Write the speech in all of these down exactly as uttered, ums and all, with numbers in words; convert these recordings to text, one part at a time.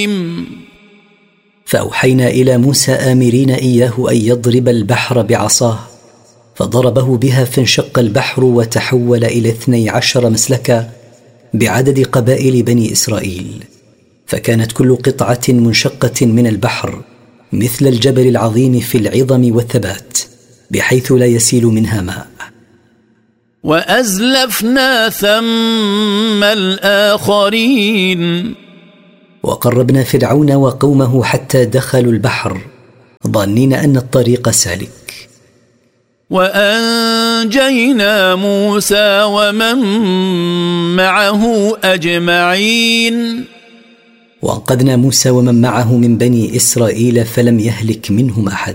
فأوحينا إلى موسى آمرين إياه أن يضرب البحر بعصاه، فضربه بها فانشق البحر وتحول إلى اثني عشر مسلكا بعدد قبائل بني إسرائيل، فكانت كل قطعة منشقة من البحر مثل الجبل العظيم في العظم والثبات، بحيث لا يسيل منها ماء. وأزلفنا ثم الآخرين، وقربنا فرعون وقومه حتى دخلوا البحر ظانين أن الطريق سالك. وأنجينا موسى ومن معه أجمعين، وأنقذنا موسى ومن معه من بني إسرائيل فلم يهلك منهم أحد.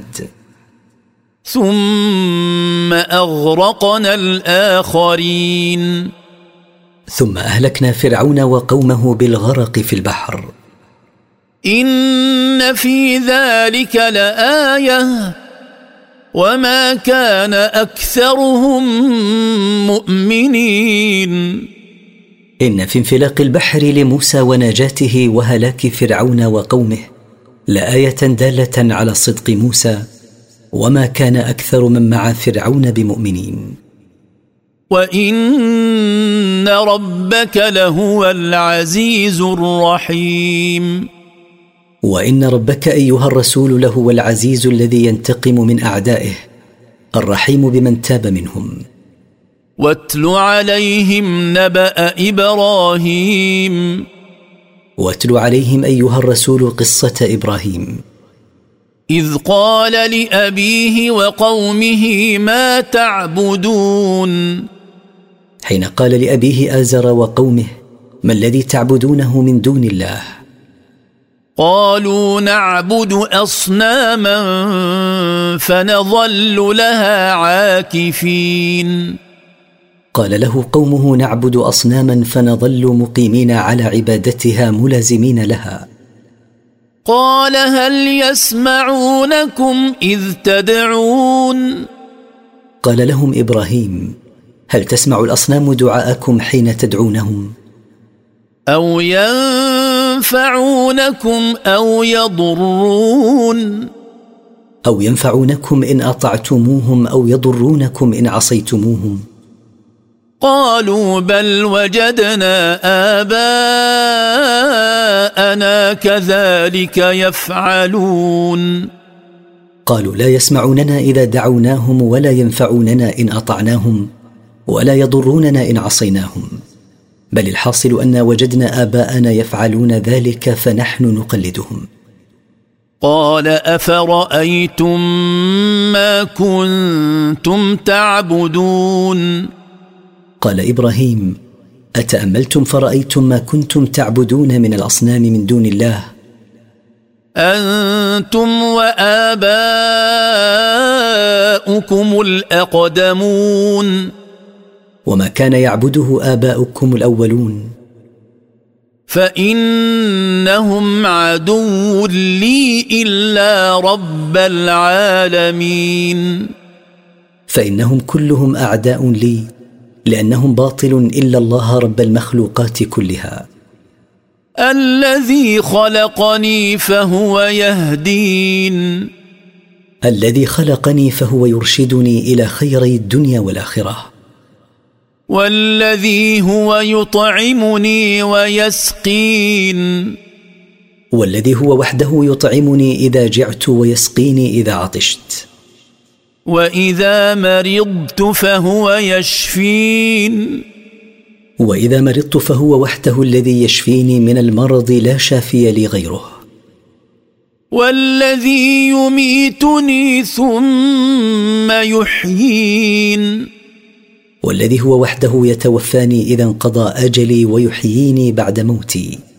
ثم أغرقنا الآخرين، ثم أهلكنا فرعون وقومه بالغرق في البحر. إن في ذلك لآية وما كان أكثرهم مؤمنين. إن في انفلاق البحر لموسى ونجاته وهلاك فرعون وقومه لآية دالة على صدق موسى، وما كان أكثر من مع فرعون بمؤمنين. وإن ربك لهو العزيز الرحيم. وإن ربك أيها الرسول لهو العزيز الذي ينتقم من أعدائه، الرحيم بمن تاب منهم. واتل عليهم نبأ إبراهيم. واتل عليهم أيها الرسول قصة إبراهيم، إذ قال لأبيه وقومه ما تعبدون. حين قال لأبيه آزر وقومه ما الذي تعبدونه من دون الله؟ قالوا نعبد أصناما فنظل لها عاكفين. قال له قومه نعبد أصناما فنظل مقيمين على عبادتها ملازمين لها. قال هل يسمعونكم إذ تدعون؟ قال لهم إبراهيم هل تسمع الأصنام دعاءكم حين تدعونهم؟ أو ينفعونكم أو يضرون؟ أو ينفعونكم إن أطعتموهم أو يضرونكم إن عصيتموهم. قالوا بل وجدنا آباءنا كذلك يفعلون. قالوا لا يسمعوننا إذا دعوناهم ولا ينفعوننا إن أطعناهم ولا يضروننا إن عصيناهم، بل الحاصل أن وجدنا آباءنا يفعلون ذلك فنحن نقلدهم. قال أفرأيتم ما كنتم تعبدون؟ قال إبراهيم أتأملتم فرأيتم ما كنتم تعبدون من الأصنام من دون الله؟ أنتم وآباؤكم الأقدمون. وما كان يعبده آباؤكم الأولون. فإنهم عدو لي إلا رب العالمين. فإنهم كلهم أعداء لي لأنهم باطل إلا الله رب المخلوقات كلها. الذي خلقني فهو يهدين. الذي خلقني فهو يرشدني إلى خيري الدنيا والآخرة. والذي هو يطعمني ويسقين. والذي هو وحده يطعمني إذا جعت ويسقيني إذا عطشت. وإذا مرضت فهو يشفين. وإذا مرضت فهو وحده الذي يشفيني من المرض لا شافي لي غيره. والذي يميتني ثم يحيين. والذي هو وحده يتوفاني إذا انقضى أجلي ويحييني بعد موتي.